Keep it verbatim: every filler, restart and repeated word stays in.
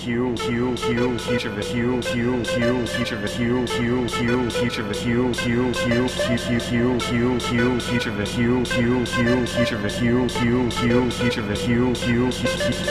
fuel fuel fuel future of a fuel fuel fuel future of a fuel fuel fuel future of a fuel fuel fuel fuel fuel fuel fuel future of a fuel fuel fuel future of a fuel fuel fuel future of a fuel fuel